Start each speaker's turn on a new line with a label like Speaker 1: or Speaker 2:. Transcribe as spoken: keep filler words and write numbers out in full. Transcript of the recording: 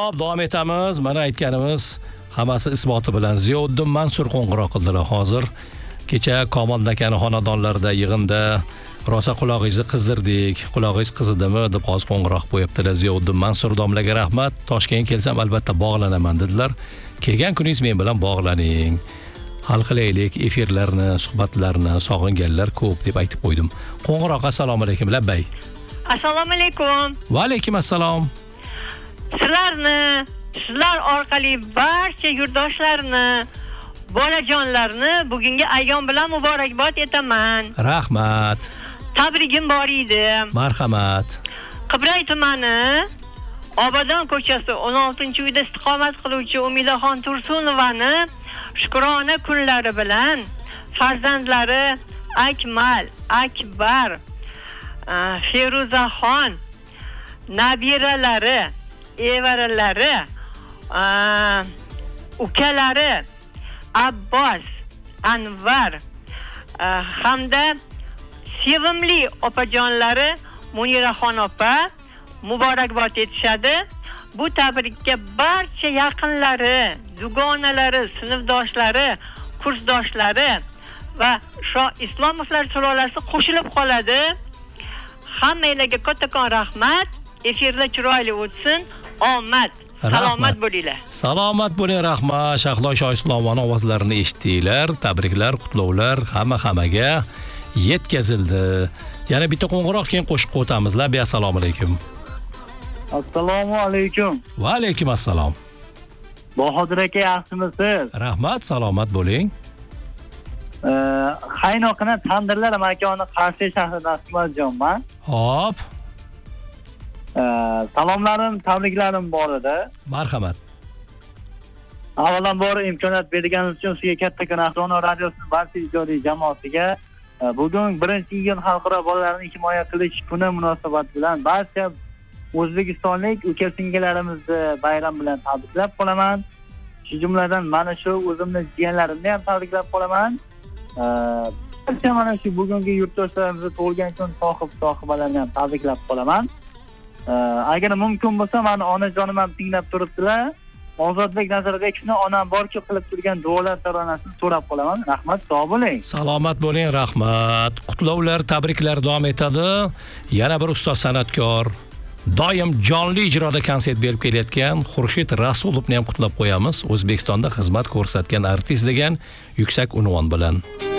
Speaker 1: Xo'p, davom etamiz. Mana aytganimiz hammasi isboti bilan Ziyoddin Mansur qo'ng'iroq qildilar hozir. Kecha Komon akani xonadonlarida yig'inda rosa qulog'ingizni qizdirdik, qulog'ingiz qizidimi deb hozir qo'ng'iroq qo'yibdilar. Ziyoddin Mansur domlaga rahmat. Toshkentga kelsam albatta bog'lanaman dedilar. Kelgan kuningiz men bilan bog'laning. Hal qilaylik efirlarni, suhbatlarni sog'inganlar ko'p deb aytib qo'ydim. Qo'ng'iroq assalomu alaykum labbay.
Speaker 2: Assalomu alaykum.
Speaker 1: Va alaykum assalom.
Speaker 2: Sizlarni, sizlar orqali barcha yurtdoshlarni, bolajonlarni bugungi ayyom bilan muborakbod etaman.
Speaker 1: Rahmat.
Speaker 2: Tabrigim bor edi.
Speaker 1: Marhamat.
Speaker 2: Qibray tumani Obodon ko'chasi o'n oltinchi uyda istiqomat qiluvchi Umidaxon Tursunovani shukrona kunlari bilan farzandlari Akmal, Akbar, Feruzaxon, nabiralari, evaralari, ukalari Abbos, Anvar hamda sevimli opajonlari Muniraxon opa muborakbod etishadi. Bu tabrikka barcha yaqinlari, dugonalari, sinfdoshlari, kursdoshlari va shu Islomovlar sulolasi qo'shilib qoladi. Hammalarga kattakon rahmat. Efirda chiroyli o'tsin. Omad. Salomat bo'linglar.
Speaker 1: Salomat bo'ling, rahmat. Shahlo Shoislomovning ovozlarini eshitdinglar. Tabriklar, qutlovlar hamma hammaga yetkazildi. Yana bitta qo'ng'iroq keyin qo'shib o'tamiz. Labbi assalomu alaykum.
Speaker 3: Assalomu alaykum.
Speaker 1: Va alaykum assalom.
Speaker 3: Bahodir aka, yaxshimisiz?
Speaker 1: Rahmat, salomat bo'ling.
Speaker 3: Ee, Qaynoqina Tandirlar makoni Qarshi shahrida Ahmadjonman.
Speaker 1: Hop.
Speaker 3: Ee, salomlarim, tabriklarim bor edi.
Speaker 1: Marhamat.
Speaker 3: Avvalambor imkoniyat berganingiz uchun sizga kattakon Ahdono radiosining barcha ijodiy jamoasiga bugun birinchi iyun xalqaro bolalarni himoya qilish kuni munosabati bilan barcha o'zbekistonlik uka-singillarimizni bayram bilan tabriklab qolaman. Shu jumladan mana shu o'zimning jiyanlarimni ham tabriklab qolaman. Barcha mana shu bugungi yurtdoshlarimizni tug'ilgan kun sohib-sohibalarni ham tabriklab qolaman. Agar mumkin bo'lsa, meni onajonim ham tinglab turibdilar. Ozodbek Nazarbekovni onam borki qilib turgan duolar taronasini so'rab qolaman. Rahmat, sog' bo'ling.
Speaker 1: Salomat bo'ling, rahmat. Qutlovlar, tabriklar davom etadi. Yana bir ustoz san'atkor, doim jonli ijroda konsert berib kelayotgan Xurshid Rasulovni ham qutlab qo'yamiz. O'zbekistonda xizmat ko'rsatgan artist degan yuksak unvon bilan.